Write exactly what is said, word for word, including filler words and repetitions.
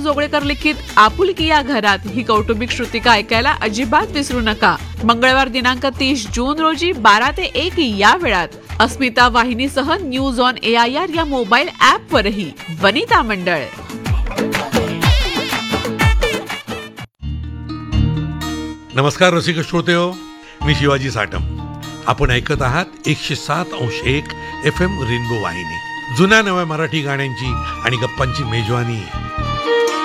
जोगळेकर लिखित आपुलकी या घरात ही कौटुंबिक श्रुतिका ऐकायला अजिबात विसरू नका. मंगळवार दिनांक तीस जून रोजी बारा ते एक या वेळात अस्मिता वाहिनीसह news on A I R या मोबाईल ऍप वरही. वनिता मंडळ. नमस्कार रसिक श्रोतेहो, मी शिवाजी साटम. आपण ऐकत आहात एकशे सात अंश एक एफ एम रेनबो वाहिनी. जुन्या नव्या मराठी गाण्यांची आणि गप्पांची मेजवानी